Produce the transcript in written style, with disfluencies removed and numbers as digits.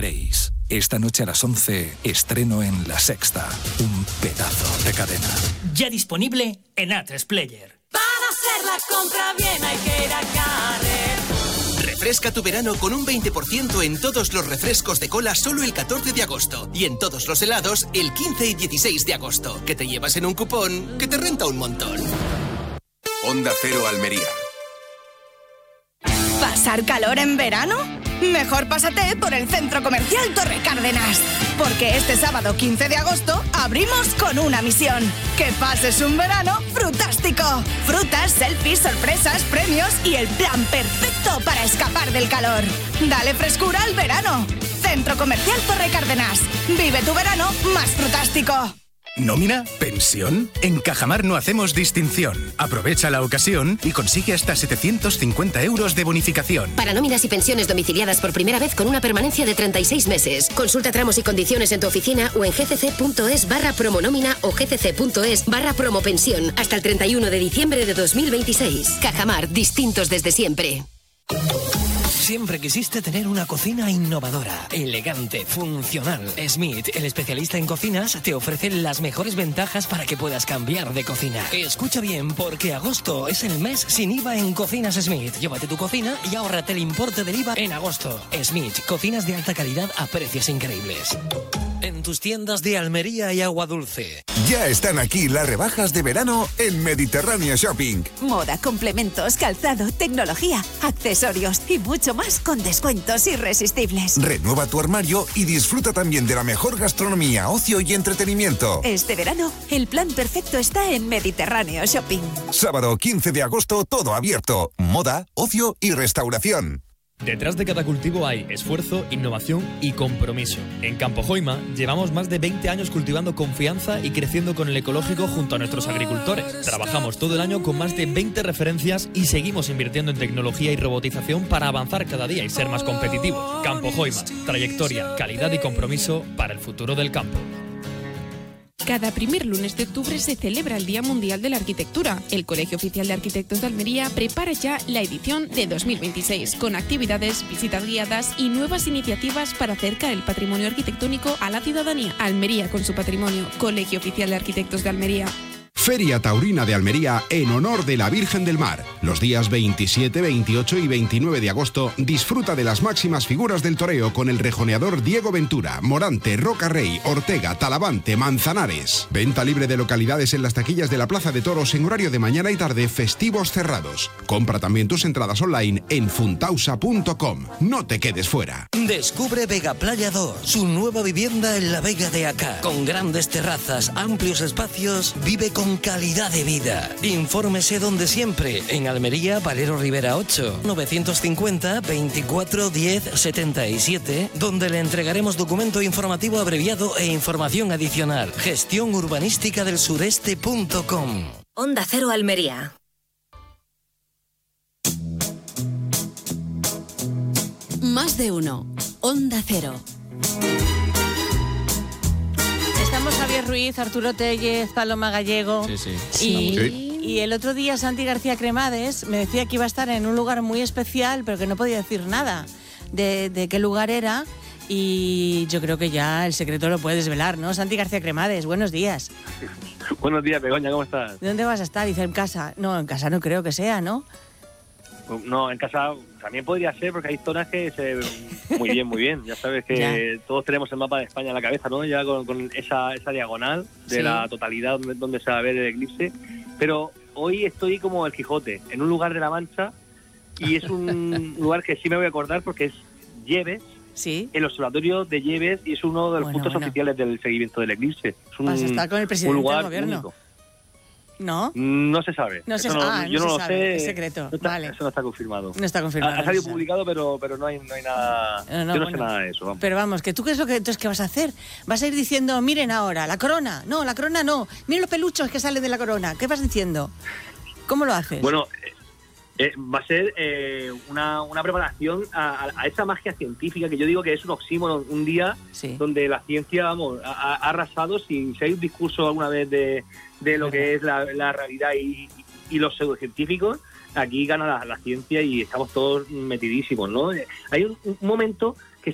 Grace. Esta noche a las 11, estreno en La Sexta. Un pedazo de cadena. Ya disponible en A3 Player. Para hacer la compra bien hay que ir a Carrefour. Refresca tu verano con un 20% en todos los refrescos de cola solo el 14 de agosto. Y en todos los helados el 15 y 16 de agosto. Que te llevas en un cupón que te renta un montón. Onda Cero Almería. ¿Pasar calor en verano? Mejor pásate por el Centro Comercial Torre Cárdenas, porque este sábado 15 de agosto abrimos con una misión: que pases un verano frutástico. Frutas, selfies, sorpresas, premios y el plan perfecto para escapar del calor. Dale frescura al verano. Centro Comercial Torre Cárdenas. Vive tu verano más frutástico. ¿Nómina? ¿Pensión? En Cajamar no hacemos distinción. Aprovecha la ocasión y consigue hasta 750 euros de bonificación. Para nóminas y pensiones domiciliadas por primera vez con una permanencia de 36 meses. Consulta tramos y condiciones en tu oficina o en gcc.es/promonómina o gcc.es/promopensión hasta el 31 de diciembre de 2026. Cajamar, distintos desde siempre. Siempre quisiste tener una cocina innovadora, elegante, funcional. Smith, el especialista en cocinas, te ofrece las mejores ventajas para que puedas cambiar de cocina. Escucha bien, porque agosto es el mes sin IVA en Cocinas Smith. Llévate tu cocina y ahórrate el importe del IVA en agosto. Smith, cocinas de alta calidad a precios increíbles. En tus tiendas de Almería y Agua Dulce. Ya están aquí las rebajas de verano en Mediterráneo Shopping. Moda, complementos, calzado, tecnología, accesorios y mucho más con descuentos irresistibles. Renueva tu armario y disfruta también de la mejor gastronomía, ocio y entretenimiento. Este verano, el plan perfecto está en Mediterráneo Shopping. Sábado 15 de agosto, todo abierto. Moda, ocio y restauración. Detrás de cada cultivo hay esfuerzo, innovación y compromiso. En Campo Joima llevamos más de 20 años cultivando confianza y creciendo con el ecológico junto a nuestros agricultores. Trabajamos todo el año con más de 20 referencias y seguimos invirtiendo en tecnología y robotización para avanzar cada día y ser más competitivos. Campo Joima, trayectoria, calidad y compromiso para el futuro del campo. Cada primer lunes de octubre se celebra el Día Mundial de la Arquitectura. El Colegio Oficial de Arquitectos de Almería prepara ya la edición de 2026, con actividades, visitas guiadas y nuevas iniciativas para acercar el patrimonio arquitectónico a la ciudadanía. Almería con su patrimonio. Colegio Oficial de Arquitectos de Almería. Feria Taurina de Almería en honor de la Virgen del Mar. Los días 27, 28 y 29 de agosto disfruta de las máximas figuras del toreo con el rejoneador Diego Ventura, Morante, Roca Rey, Ortega, Talavante, Manzanares. Venta libre de localidades en las taquillas de la Plaza de Toros en horario de mañana y tarde, festivos cerrados. Compra también tus entradas online en funtausa.com. No te quedes fuera. Descubre Vega Playa 2, su nueva vivienda en la Vega de Acá. Con grandes terrazas, amplios espacios, vive con calidad de vida. Infórmese donde siempre, en Almería, Valero Rivera 8, 950 24 10 77, donde le entregaremos documento informativo abreviado e información adicional. Gestión urbanística del sureste.com. Onda Cero Almería. Más de uno. Onda Cero. Estamos Javier Ruiz, Arturo Tellez, Paloma Gallego. Y el otro día Santi García Cremades me decía que iba a estar en un lugar muy especial, pero que no podía decir nada de qué lugar era. Y yo creo que ya el secreto lo puede desvelar, ¿no? Santi García Cremades, buenos días. Buenos días, Begoña, ¿cómo estás? ¿De dónde vas a estar? Dice, en casa. No, en casa no creo que sea, ¿no? No, en casa también podría ser, porque hay zonas que se ven muy bien. Ya sabes que todos tenemos el mapa de España en la cabeza, ¿no? Ya con esa diagonal de la totalidad donde se va a ver el eclipse. Pero hoy estoy como el Quijote, en un lugar de La Mancha, y es un lugar que sí me voy a acordar porque es Lleves, el observatorio de Lleves, y es uno de los puntos oficiales del seguimiento del eclipse. Es ¿Vas a estar con el presidente del gobierno? Único. ¿No? No se sabe. Yo no lo sé. Es secreto. Vale. Eso no está confirmado. No está confirmado. Ha salido publicado, pero no hay nada. Yo no sé nada de eso. Vamos. Pero vamos, que tú, ¿qué es lo que entonces qué vas a hacer? ¿Vas a ir diciendo, miren ahora, la corona? No, la corona no. Miren los peluchos que salen de la corona. ¿Qué vas diciendo? ¿Cómo lo haces? Bueno, va a ser una preparación a esa magia científica que yo digo que es un oxímoron, un día donde la ciencia, vamos, ha arrasado. Si hay un discurso alguna vez de lo que es la realidad y los pseudocientíficos, aquí gana la ciencia y estamos todos metidísimos, ¿no? Hay un momento